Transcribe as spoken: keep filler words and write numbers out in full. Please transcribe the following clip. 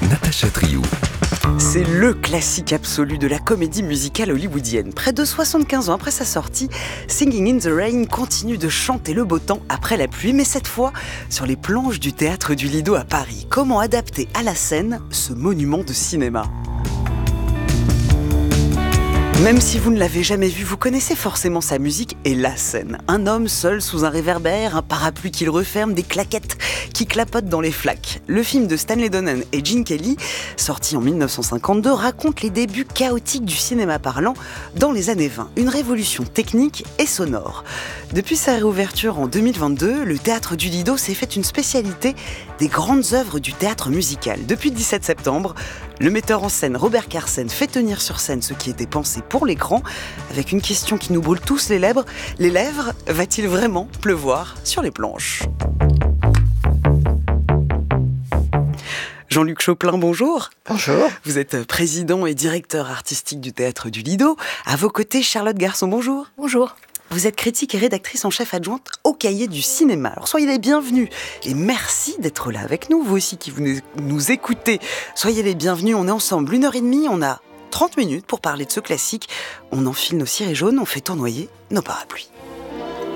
Natacha Triou. C'est le classique absolu de la comédie musicale hollywoodienne. Près de soixante-quinze ans après sa sortie, Singing in the Rain continue de chanter le beau temps après la pluie, mais cette fois sur les planches du théâtre du Lido à Paris. Comment adapter à la scène ce monument de cinéma ? Même si vous ne l'avez jamais vu, vous connaissez forcément sa musique et la scène. Un homme seul sous un réverbère, un parapluie qui le referme, des claquettes qui clapotent dans les flaques. Le film de Stanley Donen et Gene Kelly, sorti en dix-neuf cent cinquante-deux, raconte les débuts chaotiques du cinéma parlant dans les années vingt. Une révolution technique et sonore. Depuis sa réouverture en deux mille vingt-deux, le théâtre du Lido s'est fait une spécialité des grandes œuvres du théâtre musical. Depuis le dix-sept septembre, le metteur en scène Robert Carsen fait tenir sur scène ce qui était pensé pour l'écran, avec une question qui nous brûle tous les lèvres. Les lèvres, va-t-il vraiment pleuvoir sur les planches ? Jean-Luc Choplin, bonjour. Bonjour. Vous êtes président et directeur artistique du théâtre du Lido. À vos côtés, Charlotte Garçon, bonjour. Bonjour. Vous êtes critique et rédactrice en chef adjointe au Cahier du cinéma. Alors soyez les bienvenus et merci d'être là avec nous. Vous aussi qui vous nous écoutez, soyez les bienvenus. On est ensemble une heure et demie, on a trente minutes pour parler de ce classique. On enfile nos cirés jaunes, on fait tournoyer nos parapluies.